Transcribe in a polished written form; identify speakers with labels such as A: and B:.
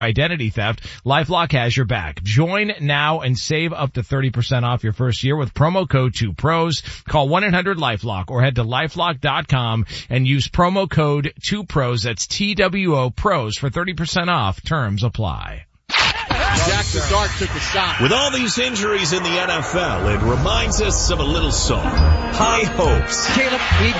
A: identity theft, LifeLock has your back. Join now and save up to 30% off your first year with promo code 2pros. Call 1-800-LifeLock or head to LifeLock.com and use promo code 2pros. That's TWO pros for 30% off. Terms apply.
B: Jackson Dart took a shot.
C: With all these injuries in the NFL, it reminds us of a little song. High hopes.
B: Caleb, we